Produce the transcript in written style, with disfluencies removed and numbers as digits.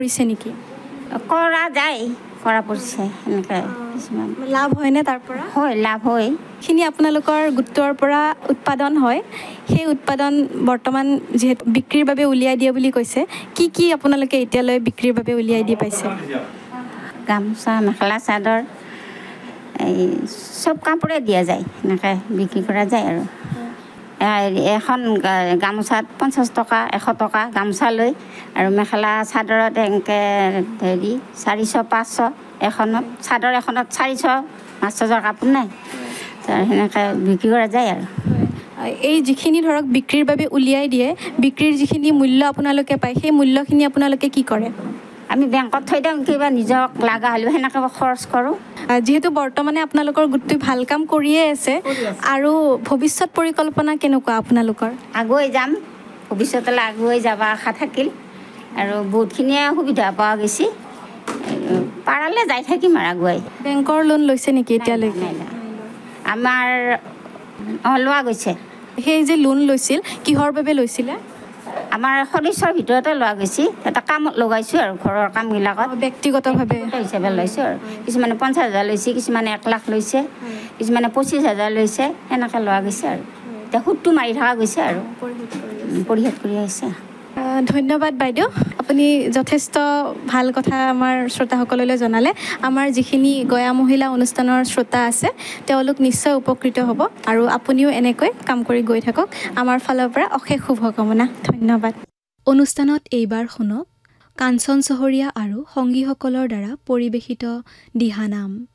কৰিছে নেকি? কৰা যায়, কৰা পৰিছে এনেকৈ কিছুমান লাভ হয়নে তাৰ পৰা? হয়, লাভ হয়। যিখিনি আপোনালোকৰ গোটৰ পৰা উৎপাদন হয় সেই উৎপাদন বৰ্তমান যিহেতু বিক্ৰীৰ বাবে উলিয়াই দিয়ে বুলি কৈছে, কি কি আপোনালোকে এতিয়ালৈ বিক্ৰীৰ বাবে উলিয়াই দি পাইছে? গামোচা, মেখেলা চাদৰ, এই চব কাপোৰে দিয়া যায়, এনেকৈ বিক্ৰী কৰা যায় আৰু এখন গামোচাত 50 টকা 100 টকা গামোচা লৈ, আৰু মেখেলা চাদৰত এনেকৈ হেৰি 400 500, এখনত চাদৰ এখনত 400 500 কাপোৰ নাই, সেনেকৈ বিক্ৰী কৰা যায় আৰু এই যিখিনি ধৰক বিক্ৰীৰ বাবে উলিয়াই দিয়ে, বিক্ৰীৰ যিখিনি মূল্য আপোনালোকে পায়, সেই মূল্যখিনি আপোনালোকে কি কৰে? আমি বেংকত থৈ দিওঁ, কিবা নিজক লগা হ'লেও সেনেকৈ খৰচ কৰোঁ। যিহেতু বৰ্তমানে আপোনালোকৰ গোটটোৱে ভাল কাম কৰিয়ে আছে, আৰু ভৱিষ্যত পৰিকল্পনা কেনেকুৱা আপোনালোকৰ? আগুৱাই যাম, ভৱিষ্যতলৈ আগুৱাই যাব আশা থাকিল, আৰু বহুতখিনিয়ে সুবিধা পোৱা গৈছে, পাৰালে যাই থাকিম আৰু আগুৱাই। বেংকৰ লোন লৈছে নেকি এতিয়ালৈকে? আমাৰ লোৱা গৈছে। সেই যে লোন লৈছিল, কিহৰ বাবে লৈছিলে? আমাৰ সদস্যৰ ভিতৰতে লোৱা গৈছে, এটা কামত লগাইছোঁ আৰু ঘৰৰ কামবিলাকত ব্যক্তিগতভাৱে হিচাপে লৈছোঁ আৰু কিছুমানে 50,000 লৈছে, কিছুমানে 1 লাখ লৈছে, কিছুমানে 25,000 লৈছে, সেনেকৈ লোৱা গৈছে আৰু এতিয়া সুতটো মাৰি থকা গৈছে আৰু পৰিশোধ কৰি আহিছে। ধন্যবাদ বাইদেউ, আপুনি যথেষ্ট ভাল কথা আমাৰ শ্ৰোতাসকললৈ জনালে। আমাৰ যিখিনি গয়া মহিলা অনুষ্ঠানৰ শ্ৰোতা আছে তেওঁলোক নিশ্চয় উপকৃত হ'ব, আৰু আপুনিও এনেকৈ কাম কৰি গৈ থাকক। আমাৰ ফালৰ পৰা অশেষ শুভকামনা। ধন্যবাদ। অনুষ্ঠানত এইবাৰ শুনক কাঞ্চন চহৰীয়া আৰু সংগীসকলৰ দ্বাৰা পৰিৱেশিত দিহানাম।